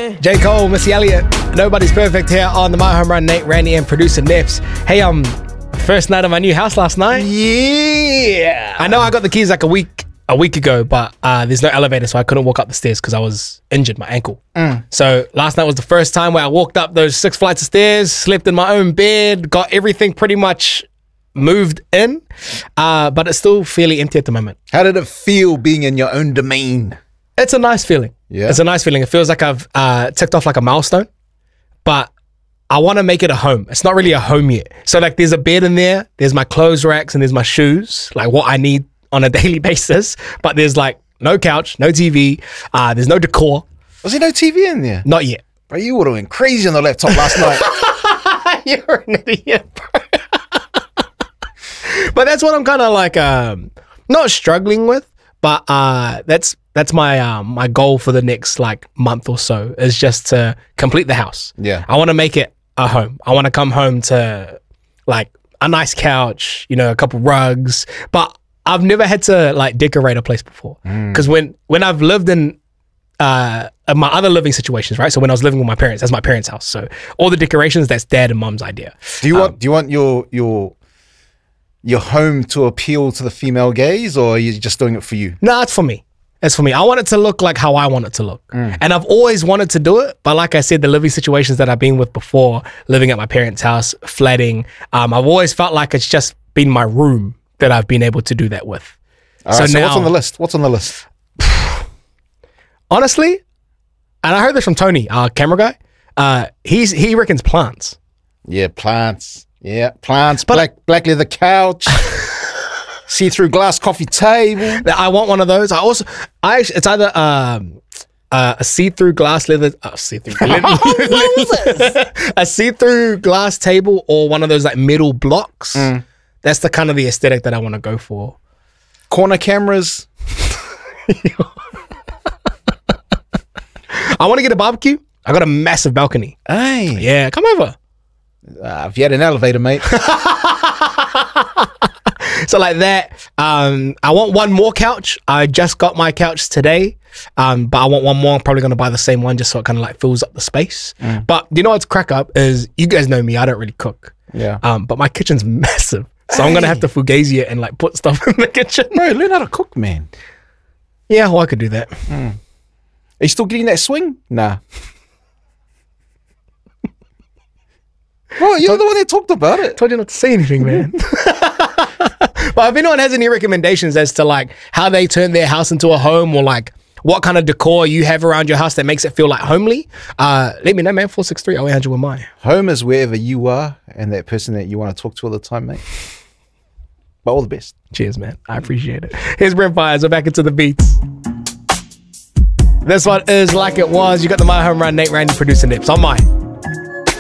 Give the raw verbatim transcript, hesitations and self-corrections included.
J. Cole, Missy Elliott. Nobody's perfect here on the My Home Run. Nate, Randy, and producer Nips. Hey, um, first night of my new house last night. Yeah. I know I got the keys like a week a week ago, but uh, there's no elevator, so I couldn't walk up the stairs because I was injured, my ankle. Mm. So last night was the first time where I walked up those six flights of stairs, slept in my own bed, got everything pretty much moved in, uh, but it's still fairly empty at the moment. How did it feel being in your own domain? It's a nice feeling. Yeah. It's a nice feeling. It feels like I've uh, ticked off like a milestone, but I want to make it a home. It's not really a home yet. So like there's a bed in there, there's my clothes racks, and there's my shoes, like what I need on a daily basis, but there's like no couch, no T V, uh, there's no decor. Was there no T V in there? Not yet. Bro, you would have went crazy on the laptop last night. You're an idiot, bro. But that's what I'm kind of like, um, not struggling with, but uh, that's that's my um, my goal for the next like month or so is just to complete the house. Yeah. I want to make it a home. I want to come home to like a nice couch, you know, a couple rugs, but I've never had to like decorate a place before because mm. when when I've lived in uh in my other living situations, right? So when I was living with my parents, that's my parents' house. So all the decorations, that's dad and mom's idea. Do you um, want do you want your your your home to appeal to the female gaze, or are you just doing it for you? No, nah, it's for me. It's for me. I want it to look like how I want it to look. Mm. And I've always wanted to do it, but like I said, the living situations that I've been with before, living at my parents' house, flatting, um, I've always felt like it's just been my room that I've been able to do that with. All right, so, so now, what's on the list? What's on the list? Honestly, and I heard this from Tony, our camera guy. Uh, he's he reckons plants. Yeah, plants. Yeah, plants. But black black leather couch. See-through glass coffee table. I want one of those. I also, I actually, it's either um, uh, a see-through glass leather, uh, see-through, a see-through glass table, or one of those like metal blocks. Mm. That's the kind of the aesthetic that I want to go for. Corner cameras. I want to get a barbecue. I got a massive balcony. Hey. Yeah, come over. Uh, if you had an elevator, mate. So like that, um, I want one more couch. I just got my couch today, um, but I want one more. I'm probably going to buy the same one just so it kind of like fills up the space. Mm. But you know what's crack up is, you guys know me, I don't really cook. Yeah. Um, but my kitchen's massive. So hey. I'm going to have to fugazi it and like put stuff in the kitchen. Bro, learn how to cook, man. Yeah, well, I could do that. Mm. Are you still getting that swing? Nah. Bro, you're told, the one that talked about it. Told you not to say anything, man. But if anyone has any recommendations as to like how they turn their house into a home, or like what kind of decor you have around your house that makes it feel like homely, uh, let me know, man. four six three oh eight hundred with mine. Home is wherever you are and that person that you want to talk to all the time, mate. But all the best. Cheers, man. I appreciate it. Here's Brent Fires. We're back into the beats. This one is Like It Was. You got the My Home Run, Nate, Randy, producer Nips on mine.